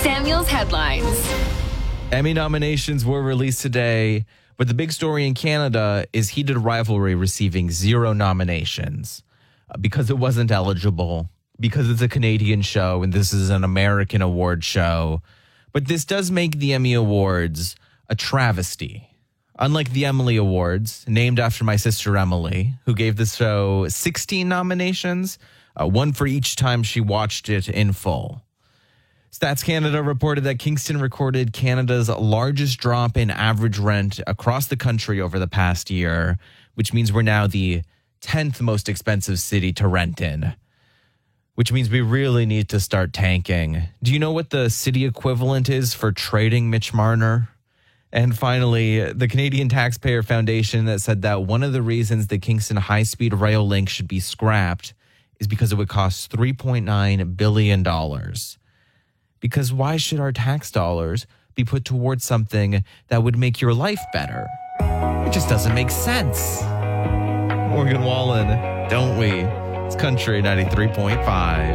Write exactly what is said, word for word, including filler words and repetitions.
Samuel's headlines. Emmy nominations were released today, but the big story in Canada is Heated Rivalry receiving zero nominations uh, because it wasn't eligible, because it's a Canadian show and this is an American award show. But this does make the Emmy Awards a travesty. Unlike the Emily Awards, named after my sister Emily, who gave the show sixteen nominations, uh, one for each time she watched it in full. Stats Canada reported that Kingston recorded Canada's largest drop in average rent across the country over the past year, which means we're now the tenth most expensive city to rent in, which means we really need to start tanking. Do you know what the city equivalent is for trading Mitch Marner? And finally, the Canadian Taxpayer Foundation that said that one of the reasons the Kingston high-speed rail link should be scrapped is because it would cost three point nine billion dollars. Because why should our tax dollars be put towards something that would make your life better? It just doesn't make sense. Morgan Wallen, don't we? It's Country ninety-three point five.